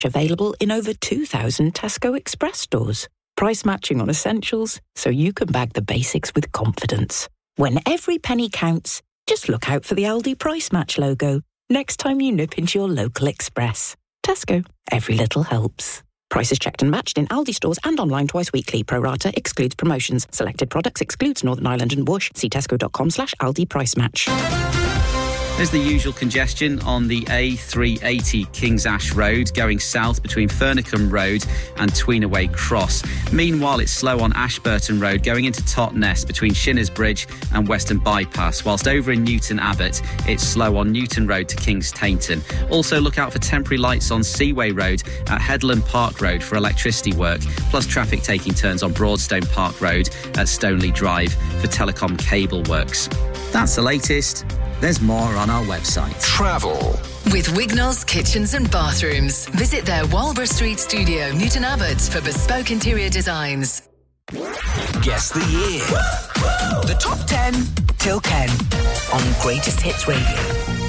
Available in over 2,000 Tesco Express stores. Price matching on essentials, so you can bag the basics with confidence. When every penny counts, just look out for the Aldi Price Match logo next time you nip into your local Express. Tesco. Every little helps. Prices checked and matched in Aldi stores and online twice weekly. Pro rata excludes promotions. Selected products excludes Northern Ireland and Whoosh. See tesco.com/Aldi Price Match. There's the usual congestion on the A380 Kings Ash Road going south between Fernicombe Road and Tweenaway Cross. Meanwhile, it's slow on Ashburton Road going into Totnes between Shinners Bridge and Western Bypass, whilst over in Newton Abbot, it's slow on Newton Road to Kings Tainton. Also, look out for temporary lights on Seaway Road at Headland Park Road for electricity work, plus traffic taking turns on Broadstone Park Road at Stoneleigh Drive for telecom cable works. That's the latest. There's more on our website. Travel. With Wignall's Kitchens and Bathrooms. Visit their Walborough Street studio, Newton Abbot, for bespoke interior designs. Guess the year. The top 10 till 10 on Greatest Hits Radio.